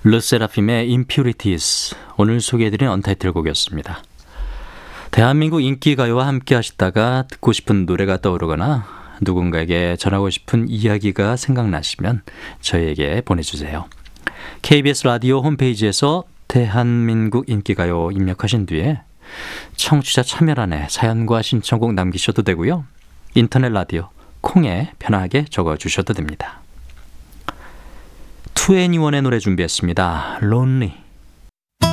르세라핌의 Impurities, 오늘 소개해드린 언타이틀 곡이었습니다. 대한민국 인기가요와 함께 하시다가 듣고 싶은 노래가 떠오르거나 누군가에게 전하고 싶은 이야기가 생각나시면 저희에게 보내주세요. KBS 라디오 홈페이지에서 대한민국 인기가요 입력하신 뒤에 청취자 참여란에 사연과 신청곡 남기셔도 되고요. 인터넷 라디오 콩에 편하게 적어주셔도 됩니다. 2NE1의 노래 준비했습니다. Lonely.